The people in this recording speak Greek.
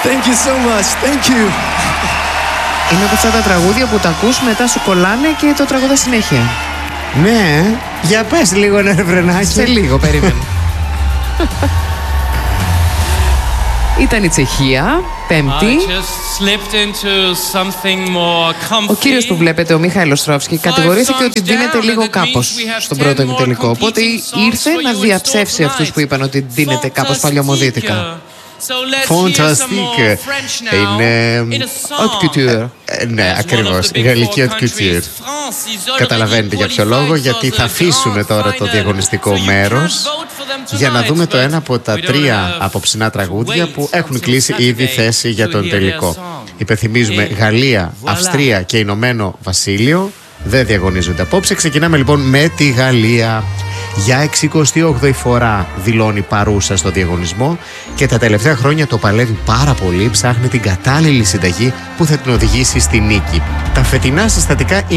Thank you so much. Thank you. Είναι από αυτά τα τραγούδια που τα ακούς, μετά σου κολλάνε και το τραγούδα συνέχεια. Ναι, για πες λίγο ένα ρεφρενάκι. Σε λίγο, περίμενε. Ήταν η Τσεχία, Πέμπτη. Ο κύριος που βλέπετε, ο Μιχαήλ Οστρόφσκι, κατηγορήθηκε ότι δίνεται λίγο κάπως στον πρώτο ημιτελικό. Οπότε ήρθε να διαψεύσει αυτούς που είπαν ότι δίνεται κάπως παλιωμοδίτικα. Fantastique. Είναι haute couture. Ναι, ακριβώς. Η γαλλική haute couture. Καταλαβαίνετε για ποιο λόγο, γιατί θα αφήσουμε τώρα το διαγωνιστικό μέρος για να δούμε το ένα από τα 3 απόψινά τραγούδια που έχουν κλείσει ήδη θέση για τον τελικό. Υπενθυμίζουμε, Γαλλία, Αυστρία και Ηνωμένο Βασίλειο δεν διαγωνίζονται απόψε. Ξεκινάμε λοιπόν με τη Γαλλία. Για 68η φορά δηλώνει παρούσα στο διαγωνισμό και τα τελευταία χρόνια το παλεύει πάρα πολύ, ψάχνει την κατάλληλη συνταγή που θα την οδηγήσει στη νίκη. Τα φετινά συστατικά